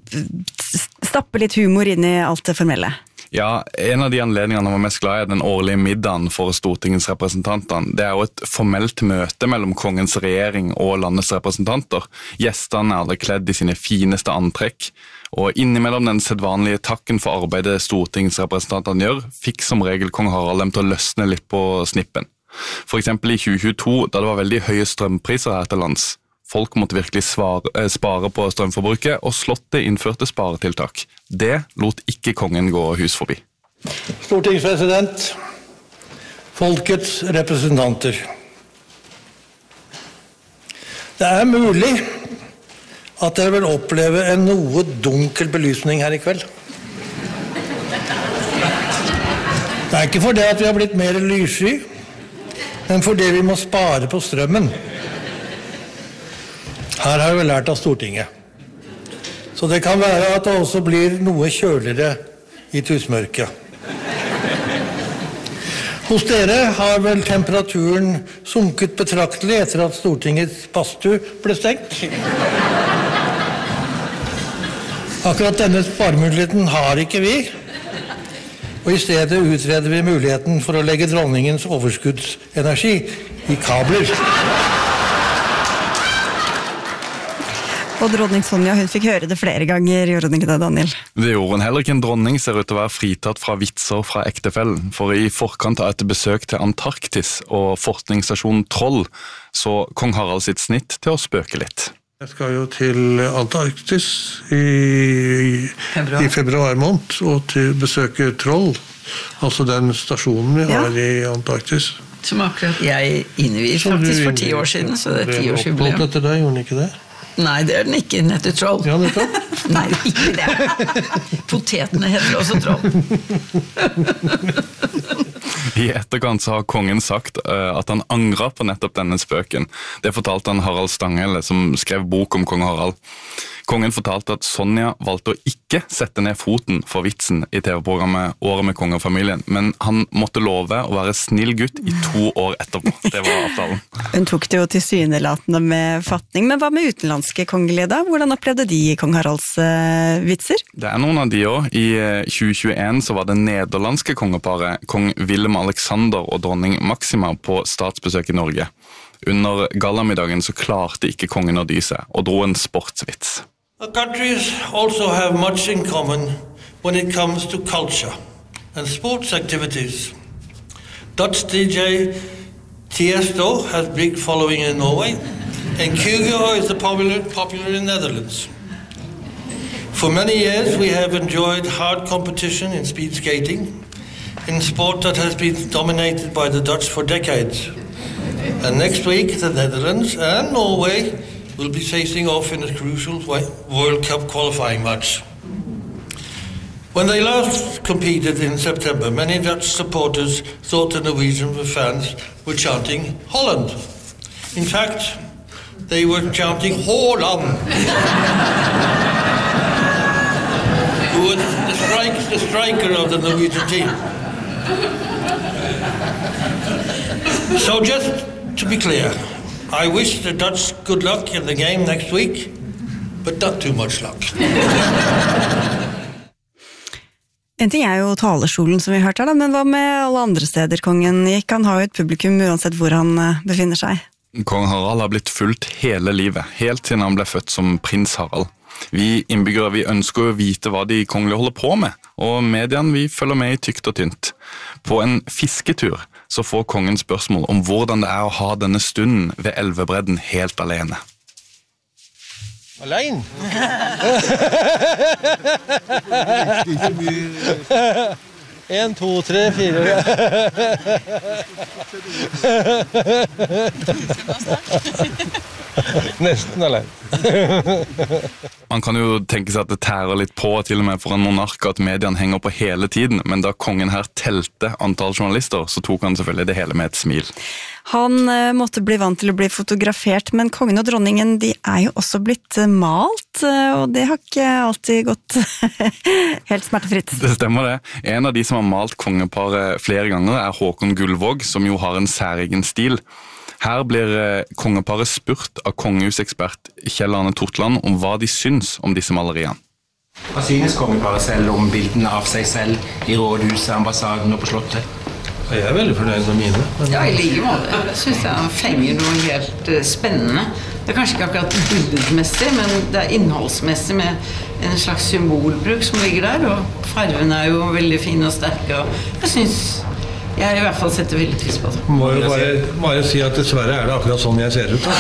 stappe litt humor inn i alt det formelle. Ja, en av de anledningene han var mest glad i den årlige middagen for Stortingets representanter. Det jo et formelt møte mellom kongens regjering og landets representanter. Gjestene hadde kledd i sine fineste antrekk, og innimellom den sedvanlige takken for arbeidet stortingsrepresentantene gjør, fikk som regel kong Harald dem til å løsne litt på snippen. For eksempel i 2022, da det var veldig høye strømpriser her til lands. Folk måtte virkelig spare på strømforbruket, og slottet innførte sparetiltak. Det lot ikke kongen gå hus forbi. Stortingspresident, folkets representanter. Det mulig at dere vil oppleve en noe dunkel belysning her i kveld. Det ikke fordi at vi har blitt mer lyssky, men fordi vi må spare på strømmen. Her har vi lært av Stortinget. Så det kan være at det også blir noe kjøligere i tusmørket. Hos dere har vel temperaturen sunket betraktelig etter at Stortingets badstue ble stengt. Akkurat denne sparemuligheten har ikke vi, og i stedet utreder vi muligheten for å legge dronningens overskuddsenergi i kabler. Og dronning Sonja, hun fikk høre det flere ganger, gjorde hun ikke det, Daniel? Det gjorde hun. Heller ikke en dronning ser ut til å være fritatt fra vitser fra ektefellen. For i forkant av et besøk til Antarktis og forskningsstasjonen Troll, så kong Harald sitt snitt til å spøke litt. Jeg skal jo til Antarktis i februar måned, og til besøke Troll, altså den stasjonen vi har i Antarktis. Som akkurat jeg innvier faktisk for 10 år siden, så det 10-årsjubileum. Ble opptatt etter deg, gjorde den ikke det? Nei, det den ikke, den heter Troll. Ja, nettopp. Nei, ikke det. Potetene heter også Troll. I etterkant så har kongen sagt at han angret på nettopp denne spøken. Det fortalte han Harald Stanghelle, som skrev bok om kong Harald. Kongen fortalte at Sonja valgte å ikke sette ned foten for vitsen i TV-programmet Året med kongefamilien, men han måtte love å være snill gutt i 2 år etterpå. Det var avtalen. Hun tok det jo tilsynelatende med fatning, men hva med utenlandske kongelige da? Hvordan opplevde de kong Haralds vitser? Det noen av de også. I 2021 så var det nederlandske kongeparet, kong Willem Alexander og dronning Maxima på statsbesøk i Norge. Under gallamiddagen så klarte ikke kongen å dy seg, og dro en sportsvits. Our countries also have much in common when it comes to culture and sports activities. Dutch DJ Tiesto has big following in Norway, and Kyrgyz is popular in Netherlands. For many years we have enjoyed hard competition in speed skating, in sport that has been dominated by the Dutch for decades. And next week, the Netherlands and Norway will be facing off in a crucial World Cup qualifying match. When they last competed in September, many Dutch supporters thought the Norwegian fans were chanting Holland. In fact, they were chanting Haaland, who was the striker of the Norwegian team. So just to be clear, I wish the Dutch good luck in the game next week, but not too much luck. En ting jo talerstolen som vi hørte her da, men hva med alle andre steder kongen gikk? Han har jo et publikum uansett hvor han befinner seg. Kong Harald har blitt fulgt hele livet, helt siden han ble født som prins Harald. Vi innbyggere vi ønsker å vite hva de kongelige holder på med, og mediene vi følger med i tykt og tynt. På en fisketur så får kongen spørsmål om hvordan det å ha denne stunden ved elvebredden helt alene. Alene? 1, 2, 3, 4. Nesten alene. Man kan jo tenke seg at det tærer litt på, til og med for en monark, at mediene henger på hele tiden, men da kongen her telte antall journalister, så tok han selvfølgelig det hele med et smil. Han måtte bli vant til å bli fotografert, men kongen og dronningen de jo også blitt malt, og det har ikke alltid gått helt smertefritt. Det stemmer det. En av de som har malt kongeparet flere ganger Håkon Gullvåg, som jo har en særegen stil. Her blir kongeparet spurt av kongehusekspert Kjell Arne Tortland om hva de syns om disse maleriene. Hva synes kongeparet selv om bildene av seg selv i rådhuset, ambassaden og på slottet? Jeg veldig fornøyd med mine. Ja, I like måte. Jeg synes han fenger noe helt spennende. Det kanskje ikke akkurat bildmessig, men det innholdsmessig med en slags symbolbruk som ligger der, og farvene jo veldig fine og sterke, og jeg synes jeg I hvert fall setter veldig pris på det. Må jo bare si at dessverre det akkurat sånn jeg ser ut.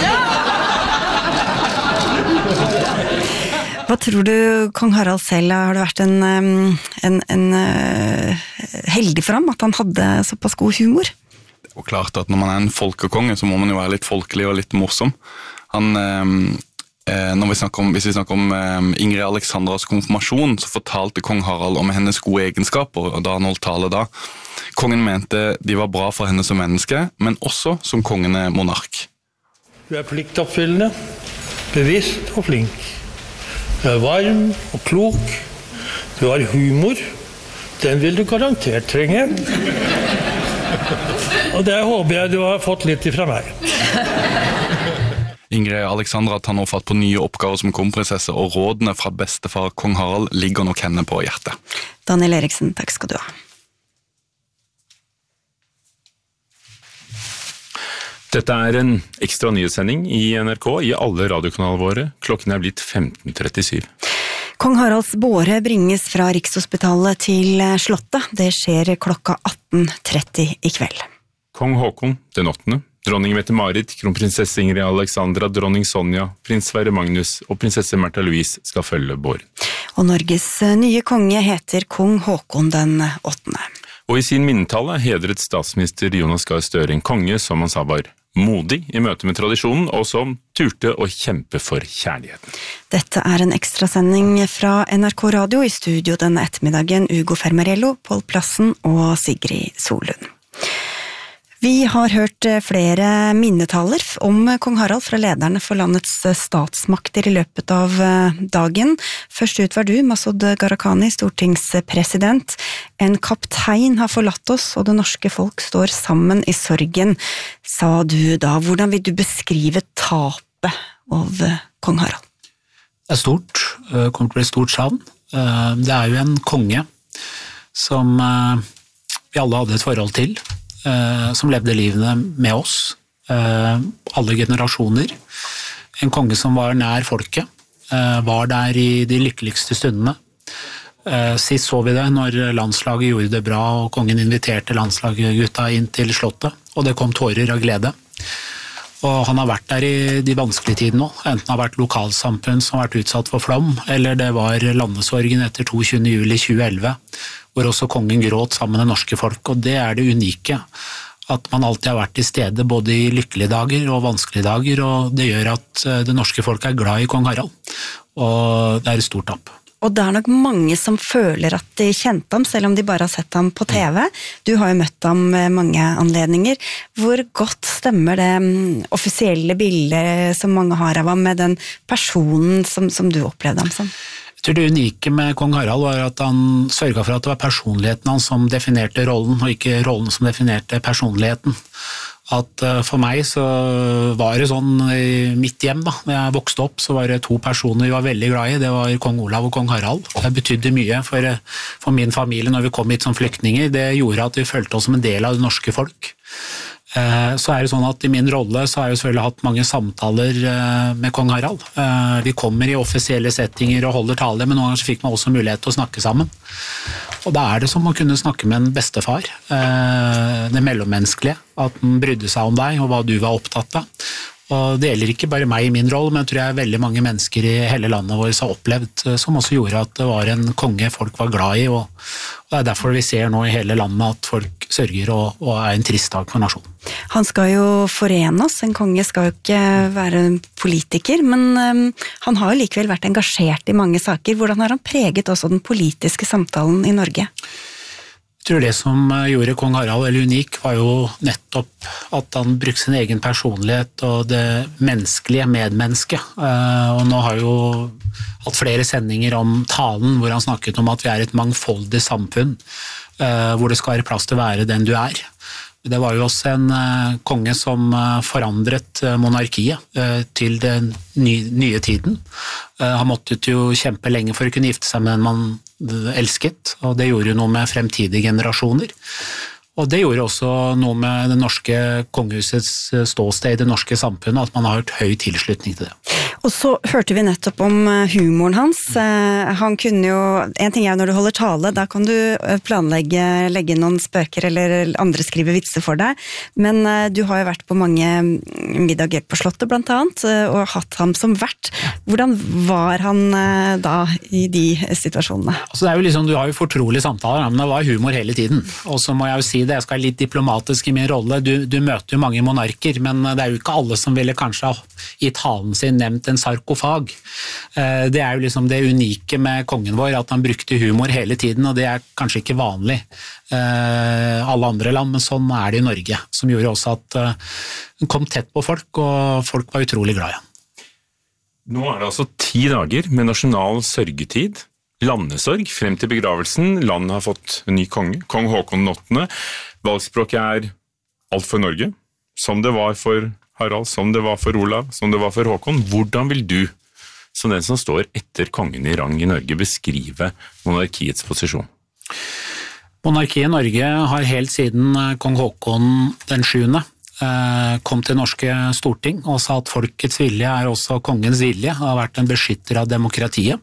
Hva tror du kong Harald selv, har det vært en heldig for ham at han hadde såpass god humor? Det jo klart at når man en folkekonge, så må man jo være litt folkelig og litt morsom. Hvis vi snakker om Ingrid Alexandras konfirmasjon, så fortalte kong Harald om hennes gode egenskaper, og da han holdt tale da. Kongen mente de var bra for henne som menneske, men også som kongen monark. Du pliktoppfyllende, bevisst og flink. Du varm og klok. Du har humor. Den vil du garantert trenge. Og det håper jeg du har fått litt ifra meg. Ingrid Alexandra tar nå fatt på nye oppgaver som kronprinsesse, og rådene fra bestefar kong Harald ligger nok henne på hjertet. Daniel Eriksen, takk skal du ha. Dette en ekstra nyhetssending I NRK I alle radiokanalene våre. Klokken blitt 15:37. Kong Haralds båre bringes fra Rikshospitalet til Slottet. Det skjer klokka 18:30 I kveld. Kong Håkon den 8., dronning Mette-Marit, kronprinsesse Ingrid Alexandra, dronning Sonja, prins Sverre Magnus og prinsesse Märtha Louise skal følge båren. Og Norges nye konge heter kong Håkon den 8. Og I sin minnetale hedret statsminister Jonas Gahr Støre en konge som han sa var modig I møte med tradisjonen, og som turte å kjempe for kjærligheten. Dette en ekstrasending fra NRK Radio I studio denne ettermiddagen, Ugo Fermariello, Pål Plassen og Sigrid Solund. Vi har hørt flere minnetaler om kong Harald fra lederne for landets statsmakter I løpet av dagen. Først ut var du, Masud Gharahkhani, stortingspresident. En kaptein har forlatt oss, og det norske folk står sammen I sorgen, sa du da. Hvordan vil du beskrive tapet av kong Harald? Det stort, kommer til å bli stort savn. Det jo en konge som vi alle hadde et forhold til, som levde livene med oss, alle generasjoner. En konge som var nær folket, var der I de lykkeligste stundene. Sist så vi det når landslaget gjorde det bra, og kongen inviterte landslaggutta inn til slottet, og det kom tårer av glede. Og han har vært der I de vanskelige tidene nå, enten har vært lokalsamfunn som har vært utsatt for flom, eller det var landesorgen etter 22. juli 2011, hvor også kongen gråt sammen med det norske folk, og det det unike, At man alltid har vært til stede både i lykkelige dager og vanskelige dager, og det gjør at det norske folk glad i kong Harald, og det et stort tap. Og det nok mange som føler at de kjente ham, selv om de bare har sett ham på TV. Du har jo møtt ham med mange anledninger. Hvor godt stemmer det offisielle bildet som mange har av ham med den personen som du opplevde ham som? Jeg tror det unike med kong Harald var at han sørget for at det var personligheten han som definerte rollen, og ikke rollen som definerte personligheten. At for meg så var det sånn i mitt hjem da, når jeg vokste opp, så var det 2 personer vi var veldig glad i, det var kong Olav og kong Harald. Det betydde mye for min familie når vi kom hit som flyktninger, det gjorde at vi følte oss som en del av det norske folk. Så det sånn at i min rolle så har jeg selvfølgelig hatt mange samtaler med kong Harald. Vi kommer i offisielle settinger og holder tale, men noen ganger så fikk man også mulighet til å snakke sammen. Og da det som å kunne snakke med en bestefar, det mellommenneskelige, at den brydde seg om deg og hva du var opptatt av. Og det gjelder ikke bare meg i min rolle, men jeg tror jeg veldig mange mennesker i hele landet vårt har opplevd, som også gjorde at det var en konge folk var glad i, og det derfor vi ser nå i hele landet at folk sørger og en trist dag for nasjonen. Han skal jo forene oss, en konge skal jo ikke være en politiker, men han har jo likevel vært engasjert i mange saker. Hvordan har han preget også den politiske samtalen i Norge? Jeg tror det som gjorde kong Harald veldig unik var jo nettopp at han brukte sin egen personlighet og det menneskelige medmennesket. Og nå har jo hatt flere sendinger om talen hvor han snakket om at vi et mangfoldig samfunn, hvor det skal være plass til å være den du Det var jo også en konge som forandret monarkiet til den nye tiden. Han måtte jo kjempe lenge for å kunne gifte seg med en man elsket, og det gjorde jo noe med fremtidige generasjoner. Og det gjorde også noe med det norske kongehusets ståsted i det norske samfunnet, at man har hørt høy tilslutning til det. Og så hørte vi nettopp om humoren hans. Han kunne jo, en ting når du holder tale, da kan du legge noen spøker eller andre skrive vitser for deg, men du har jo vært på mange middager på Slottet blant annet, og hatt ham som vert. Hvordan var han da i de situasjonene? Altså det jo liksom, du har jo fortrolige samtaler, men det var humor hele tiden. Og så må jeg jo si det, jeg skal være litt diplomatisk i min rolle, du møter jo mange monarker, men det jo ikke alle som ville kanskje i talen sin nevnt en sarkofag. Det jo liksom det unike med kongen vår, at han brukte humor hele tiden, og det kanskje ikke vanlig alle andre land, men sånn det i Norge, som gjorde også at han kom tett på folk, og folk var utrolig glad i han. Nå det altså 10 dager med nasjonal sørgetid, landesorg frem til begravelsen. Landet har fått en ny konge, kong Håkon 8. Valgspråket alt for Norge, som det var for Harald, som det var for Olav, som det var for Håkon. Hvordan vil du, som den som står etter kongen i rang i Norge, beskrive monarkiets posisjon? Monarkiet i Norge har helt siden kong Håkon den 7. Kom til norske storting og sa at folkets vilje også kongens vilje, har vært en beskytter av demokratiet.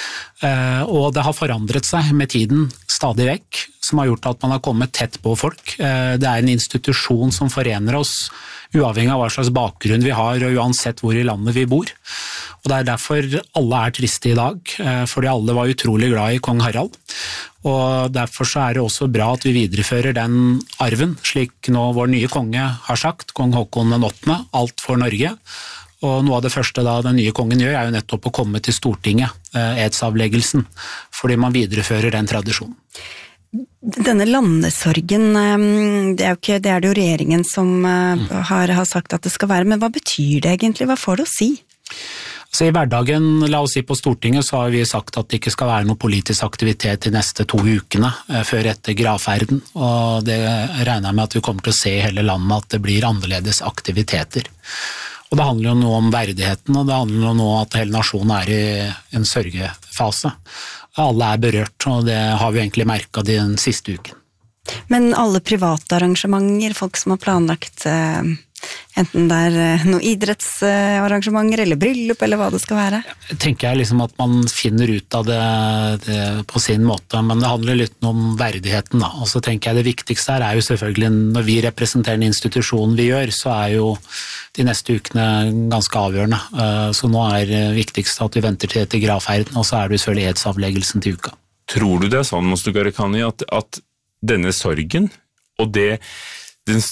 Og det har forandret seg med tiden stadig vekk, som har gjort at man har kommet tett på folk. Det en institusjon som forener oss, uavhengig av hva slags bakgrunn vi har, og uansett hvor i landet vi bor. Og det derfor alle triste i dag, fordi alle var utrolig glad i kong Harald. Og derfor så det også bra at vi viderefører den arven, slik nå vår nye konge har sagt, kong Håkon den 8., alt for Norge. Og noe av det første da den nye kongen gjør, jo nettopp å komme til Stortinget, edsavleggelsen, fordi man viderefører den tradisjonen. Denne landesorgen, det det jo regjeringen som har sagt at det skal være, men hva betyr det egentlig? Hva får det å si? Så i hverdagen, la oss si på Stortinget, så har vi sagt at det ikke skal være noe politisk aktivitet de neste 2 ukene før etter gravferden, og det regner jeg med at vi kommer til å se i hele landet at det blir annerledes aktiviteter. Og det handler jo nå om verdigheten, og det handler jo nå at hele nasjonen i en sørgefase. Alle berørt, og det har vi egentlig merket den siste uken. Men alle private arrangementer, folk som har planlagt enten det noen idrettsarrangementer eller bryllup eller hva det skal være? Tenker jeg liksom at man finner ut av det på sin måte, men det handler litt om verdigheten da. Og så tenker jeg det viktigste jo selvfølgelig, når vi representerer en institusjon vi gjør, så jo de neste ukene ganske avgjørende. Så nå det viktigste at vi venter til gravferden, og så det selvfølgelig edsavleggelsen til uka. Tror du det sånn, Mostu Gharahkhani, at denne sorgen og den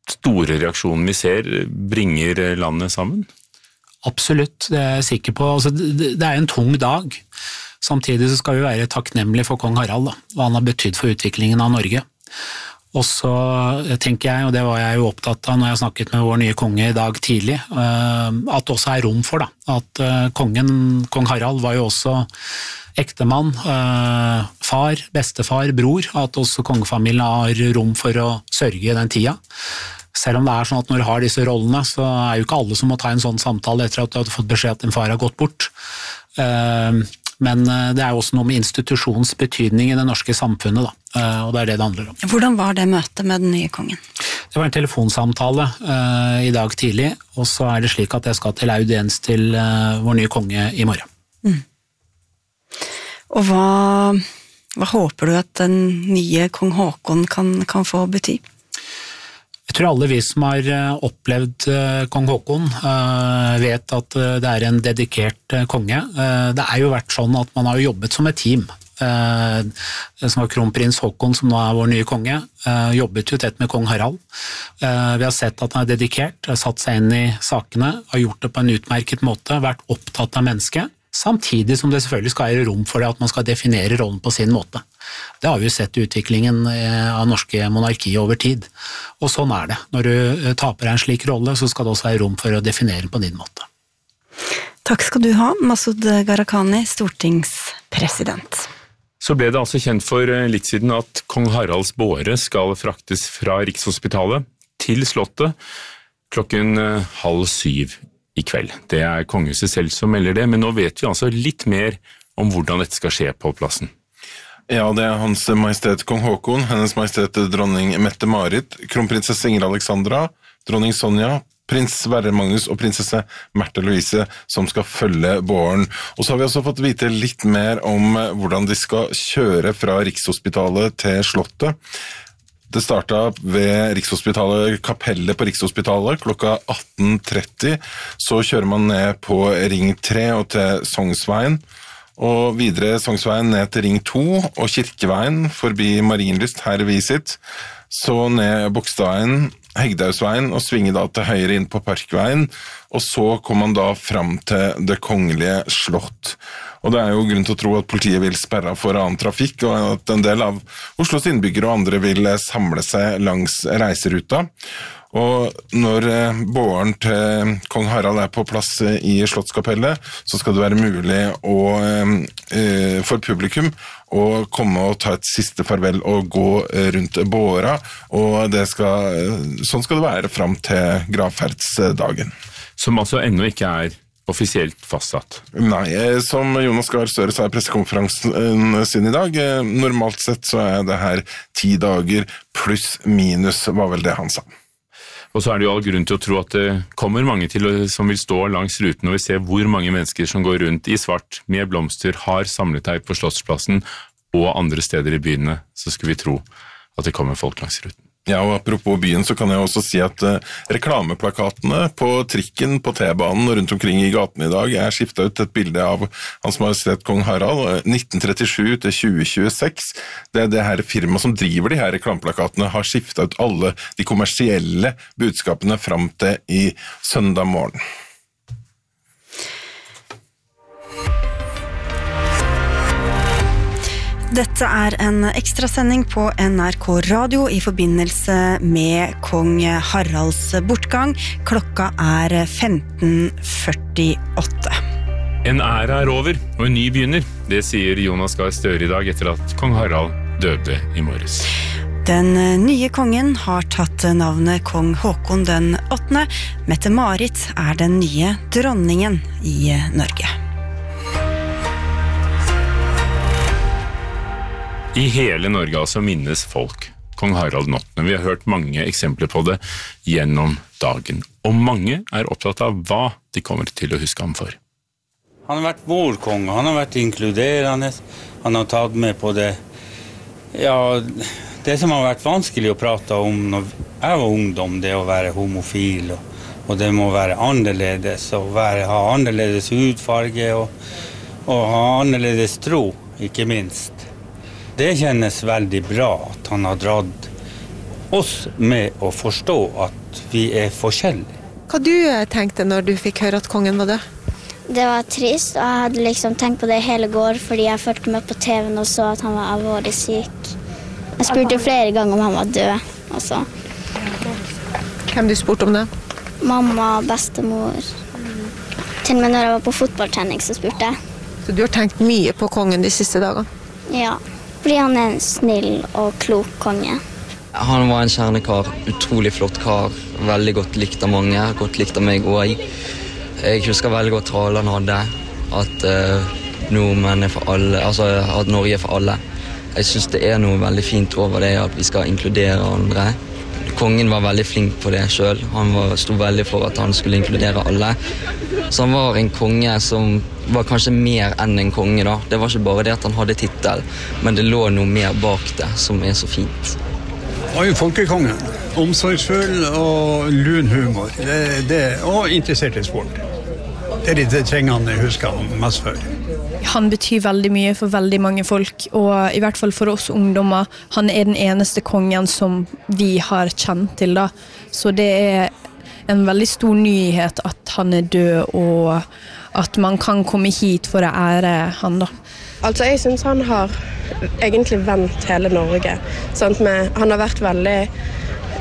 store reaksjonen vi ser bringer landet sammen? Absolutt, det er jeg sikker på. Altså, det er en tung dag. Samtidig så skal vi være takknemlige for kong Harald, da, hva han har betydd for utviklingen av Norge. Og så tenker jeg, og det var jeg jo opptatt av når jeg snakket med vår nye konge i dag tidlig, at det også er rom for da, at kong Harald var jo også ektemann, far, bestefar, bror, at også kongefamilien har rom for å sørge i den tida. Selv om det er sånn at når du har disse rollene, så er jo ikke alle som må ta en sånn samtale etter at du har fått beskjed at din far har gått bort. Men det er jo også noe med institusjonens betydning i det norske samfunnet, da, og det er det handler om. Hvordan var det møtet med den nye kongen? Det var en telefonsamtale i dag tidlig, og så er det slik at jeg skal til audiens til vår nye konge i morgen. Mm. Og hva håper du at den nye kong Håkon kan få bety? Jeg tror alle vi som har opplevd kong Håkon vet at det er en dedikert konge. Det er jo vært sånn at man har jobbet som et team. Som var kronprins Håkon, som nå er vår nye konge, jobbet jo tett med kong Harald. Vi har sett at han er dedikert, har satt seg inn i sakene, har gjort det på en utmerket måte, vært opptatt av mennesket, samtidig som det selvfølgelig skal være rom for det at man skal definere rollen på sin måte. Det har vi jo sett i utviklingen av norske monarki over tid. Og sånn er det. Når du taper en slik rolle, så skal det også være rom for å definere på din måte. Takk skal du ha, Masud Gharahkhani, stortingspresident. Så ble det altså kjent for litt siden at kong Haralds båre skal fraktes fra Rikshospitalet til Slottet klokken 6:30 i kveld. Det er kongehuset selv som melder det, men nå vet vi altså litt mer om hvordan dette skal skje på plassen. Ja, det er Hans Majestet Kong Håkon, Hennes Majestet Dronning Mette-Marit, kronprinsesse Ingrid Alexandra, dronning Sonja, prins Sverre Magnus og prinsesse Märtha Louise som skal følge båren. Og så har vi også fått vite litt mer om hvordan de skal kjøre fra Rikshospitalet til Slottet. Det startet ved Rikshospitalet, kapellet på Rikshospitalet klokka 18:30. Så kjører man ned på Ring 3 og til Sognsveien, og videre Sognsveien ned til Ring 2 og Kirkeveien forbi Marienlyst, her Visit. Så ned Bogstadveien, Hegdehaugsveien og svinge da til høyre inn på Parkveien, og så kommer man da fram til Det kongelige slott. Og det er jo grunn til å tro at politiet vil sperre for annen trafikk, og at en del av Oslos innbyggere og andre vil samle seg langs reiseruta. Og når båren til kong Harald er på plass i Slottskapellet, så skal det være mulig for publikum å komme og ta et siste farvel og gå rundt båra, og sånn skal det være fram til gravferdsdagen. Som altså ennå ikke er offisielt fastsatt? Nei, som Jonas Gahr Støre sa i pressekonferansen sin i dag, normalt sett så er det her 10 dager pluss minus, var vel det han sa. Og så er det jo all grunn til å tro at det kommer mange til som vil stå langs ruten, og vi ser hvor mange mennesker som går rundt i svart med blomster, har samlet seg på Slottsplassen og andre steder i byene, så skulle vi tro at det kommer folk langs ruten. Ja, og apropos byen så kan jeg også si at reklameplakatene på trikken, på T-banen og rundt omkring i gaten i dag er skiftet ut et bilde av Hans Majestet Kong Harald 1937 til 2026. Det er det her firmaet som driver de her reklameplakatene har skiftet ut alle de kommersielle budskapene fram til i søndag morgen. Dette er en ekstrasending på NRK Radio i forbindelse med kong Haralds bortgang. Klokka er 15:48. En æra er over, og en ny begynner. Det sier Jonas Gahr Støre i dag etter at kong Harald døde i morges. Den nye kongen har tatt navnet kong Håkon den 8. Mette-Marit er den nye dronningen i Norge. I hele Norge altså minnes folk kong Harald den 8. Vi har hørt mange eksempler på det gjennom dagen, og mange er opptatt av hva de kommer til å huske ham for. Han har vært vår konge, han har vært inkluderende, han har tatt med på det, ja, det som har vært vanskelig å prate om når jeg var ungdom, det å være homofil, og det må være annerledes, og ha annerledes hudfarge, og ha annerledes tro, ikke minst. Det kjennes veldig bra at han har dratt oss med å forstå at vi forskjellige. Hva du tenkte når du fikk høre at kongen var død? Det var trist, og jeg hadde liksom tenkt på det hele går, fordi jeg følte med på TV-en og så at han var alvorlig syk. Jeg spurte flere ganger om han var død også. Hvem du spurte om det? Mamma, bestemor. Til og med når jeg var på fotballtrening så spurte jeg. Så du har tenkt mye på kongen de siste dagene? Ja, fordi han en snill og klok konge. Han var en kjernekar, utrolig flott kar, veldig godt likt av mange, godt likt av meg også. Jeg husker veldig godt talen han hadde, at nordmenn for alle, altså at Norge for alle. Jeg synes det noe veldig fint over det at vi skal inkludere andre. Kongen var veldig flink på det selv. Han stod veldig for at han skulle inkludere alle. Så han var en konge som var kanskje mer enn en konge da. Det var ikke bare det at han hadde titel, men det lå noe mer bak det som så fint. Han var jo folkekongen. Omsorgsfull og lun humor. Og interessert i sport. Det de trengene jeg husker han mest for. Han betyr veldig mye for veldig mange folk, og i hvert fall for oss ungdommer. Han den eneste kongen som vi har kjent til da. Så det en veldig stor nyhet at han død, og at man kan komme hit for å ære han da. Altså jeg synes han har egentlig vendt hele Norge. Han har vært veldig